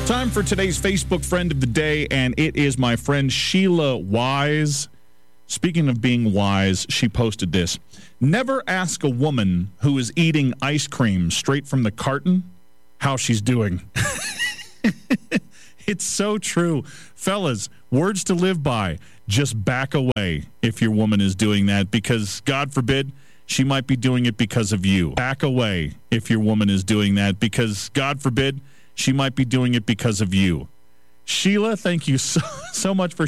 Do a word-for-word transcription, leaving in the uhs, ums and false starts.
Time for today's Facebook friend of the day, and it is my friend Sheila Wise. Speaking of being wise, she posted this. Never ask a woman who is eating ice cream straight from the carton how she's doing. It's so true. Fellas, words to live by. Just back away if your woman is doing that, because God forbid she might be doing it because of you. Back away if your woman is doing that, because God forbid she might be doing it because of you. Sheila, thank you so, so much for